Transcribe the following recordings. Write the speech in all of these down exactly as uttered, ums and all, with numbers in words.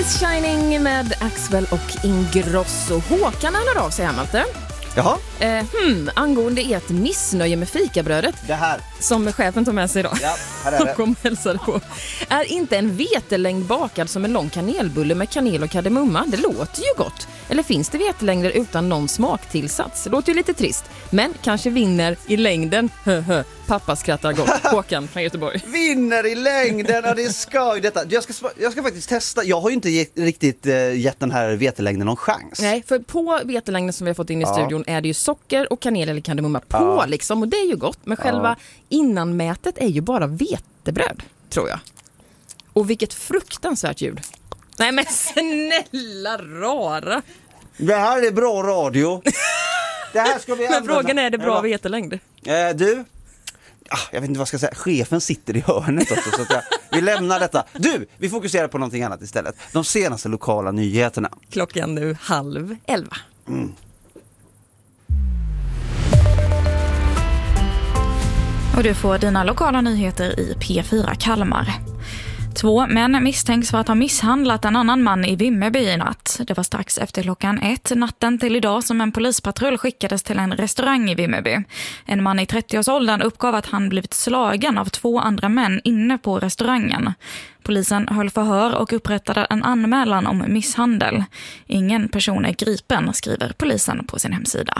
Is Shining med Axwell och Ingrosso. Håkan hör av sig här, Malte. Jaha. Eh, hmm, angående ert missnöje med fikabrödet. Det här. Som chefen tog med sig idag. Ja, här är det. Och kom hälsade på. Är inte en vetelängd bakad som en lång kanelbulle med kanel och kardemumma? Det låter ju gott. Eller finns det vetelängder utan någon smaktillsats? Det låter ju lite trist. Men kanske vinner i längden. Hö, pappa skrattar gott. Håkan från Göteborg. Vinner i längden, ja, det är skoj detta. Jag ska, jag ska faktiskt testa. Jag har ju inte ge, riktigt eh, gett den här vetelängden någon chans. Nej, för på vetelängden som vi har fått in i ja. studion är det ju socker och kanel eller kardemumma på ja. liksom. Och det är ju gott. Men själva ja. innanmätet är ju bara vetebröd, tror jag. Och vilket fruktansvärt ljud. Nej men snälla rara. Det här är bra radio. Det här ska vi men frågan är, är det bra vetelängd? Eh, du, ah, jag vet inte vad jag ska säga. Chefen sitter i hörnet också, så att jag, vi lämnar detta. Du, vi fokuserar på någonting annat istället. De senaste lokala nyheterna. Klockan nu halv elva. Mm. Och du får dina lokala nyheter i P fyra Kalmar. Två män misstänks för att ha misshandlat en annan man i Vimmerby i natt. Det var strax efter klockan ett natten till idag som en polispatrull skickades till en restaurang i Vimmerby. En man i trettioårsåldern uppgav att han blivit slagen av två andra män inne på restaurangen. Polisen höll förhör och upprättade en anmälan om misshandel. Ingen person är gripen, skriver polisen på sin hemsida.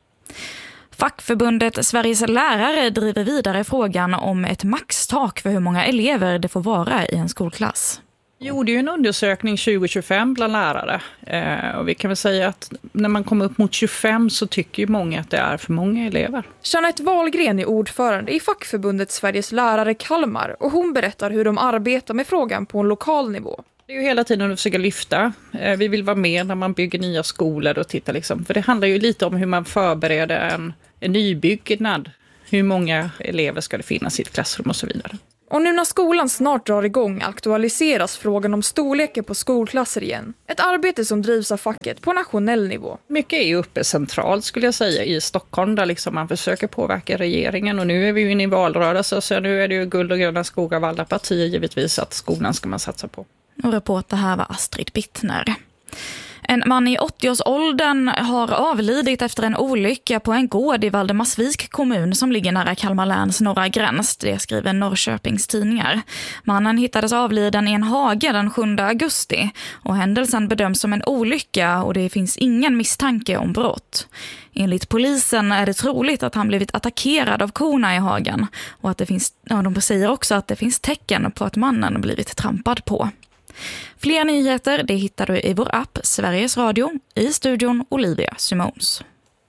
Fackförbundet Sveriges lärare driver vidare frågan om ett maxtak för hur många elever det får vara i en skolklass. Vi gjorde ju en undersökning tjugo tjugofem bland lärare eh, och vi kan väl säga att när man kommer upp mot tjugofem så tycker ju många att det är för många elever. Jeanette Wahlgren är ordförande i fackförbundet Sveriges lärare Kalmar och hon berättar hur de arbetar med frågan på en lokal nivå. Det är ju hela tiden att försöka lyfta. Vi vill vara med när man bygger nya skolor och titta liksom. För det handlar ju lite om hur man förbereder en, en nybyggnad. Hur många elever ska det finnas i ett klassrum och så vidare. Och nu när skolan snart drar igång aktualiseras frågan om storleken på skolklasser igen. Ett arbete som drivs av facket på nationell nivå. Mycket är ju uppe centralt skulle jag säga i Stockholm där liksom man försöker påverka regeringen. Och nu är vi ju inne i valrörelse så nu är det ju guld och gröna skogar av alla partier givetvis att skolan ska man satsa på. Och reporter här var Astrid Bittner. En man i åttioårsåldern har avlidit efter en olycka på en gård i Valdemarsvik kommun som ligger nära Kalmar läns norra gräns. Det skriver Norrköpings tidningar. Mannen hittades avliden i en hage den sjunde augusti och händelsen bedöms som en olycka och det finns ingen misstanke om brott. Enligt polisen är det troligt att han blivit attackerad av korna i hagen och att det finns, ja, de säger också att det finns tecken på att mannen blivit trampad på. Fler nyheter det hittar du i vår app Sveriges Radio, i studion Olivia Simons.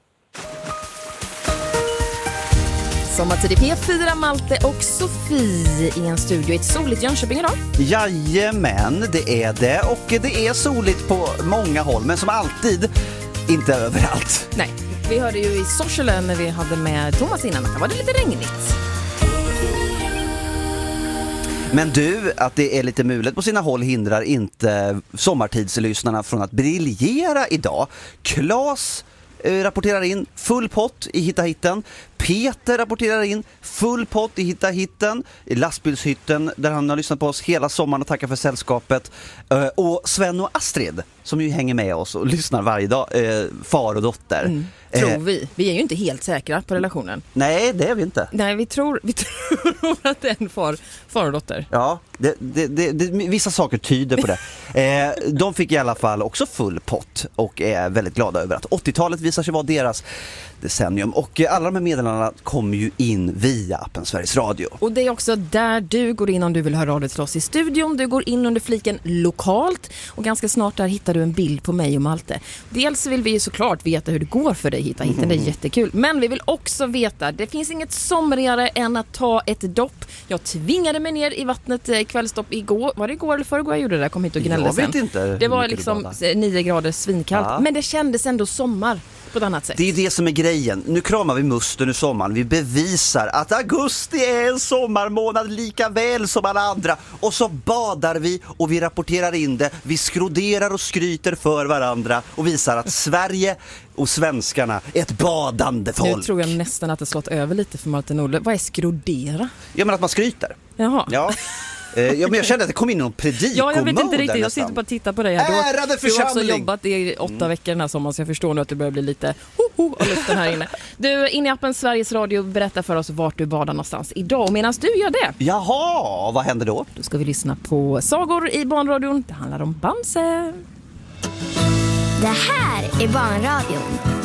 Sommartid i P fyra, Malte och Sofie i en studio i ett soligt Jönköping idag. Jajamän, det är det och det är soligt på många håll men som alltid inte överallt. Nej, vi hörde ju i Sorsele när vi hade med Thomas innan att det var lite regnigt. Men du, att det är lite mulet på sina håll hindrar inte sommartidslyssnarna från att briljera idag. Claes eh, rapporterar in full pott i Hitta Hitten. Peter rapporterar in full pott i Hitta Hitten i lastbilshytten där han har lyssnat på oss hela sommaren och tackar för sällskapet. Eh, och Sven och Astrid som ju hänger med oss och lyssnar varje dag, eh, far och dotter. Mm. Tror vi. Vi är ju inte helt säkra på relationen. Nej, det är vi inte. Nej, vi tror, vi tror att det är en far, far och dotter. Ja, det, det, det, det, vissa saker tyder på det. Eh, de fick i alla fall också full pott och är väldigt glada över att åttiotalet visar sig vara deras decennium. Och alla de här meddelandena kommer ju in via appen Sveriges Radio. Och det är också där du går in om du vill höra radio till oss i studion. Du går in under fliken lokalt och ganska snart där hittar du en bild på mig och Malte. Dels vill vi ju såklart veta hur det går för dig Hitta Hitten, det är jättekul. Men vi vill också veta, det finns inget somrigare än att ta ett dopp. Jag tvingade mig ner i vattnet kvällstopp igår. Var det igår eller förrgår jag gjorde det? Jag kom hit och gnällde sen. Jag vet inte. Det var liksom nio grader svinkallt. Ja. Men det kändes ändå sommar på ett annat sätt. Det är det som är grejen. Nu kramar vi musten i sommaren. Vi bevisar att augusti är en sommarmånad lika väl som alla andra. Och så badar vi och vi rapporterar in det. Vi skroderar och skryter för varandra och visar att Sverige och svenskarna är ett badande folk. Nu tror jag nästan att det slått över lite för Martin Olle. Vad är skrodera? Ja, men att man skryter. Jaha. Ja. Eh, ja, men jag kände att det kom in någon predikomode. Ja, jag vet inte riktigt. Jag nästan. sitter bara och tittar på dig här. Du har, Ärade du har också församling! jobbat i åtta mm. veckor den här sommaren, så jag förstår nu att det börjar bli lite ho, ho och luften här inne. Du, in i appen Sveriges Radio, berätta för oss vart du badar någonstans idag. Och medan du gör det... Jaha, vad händer då? Då ska vi lyssna på sagor i Barnradion. Det handlar om Bamse. Det här är Barnradion.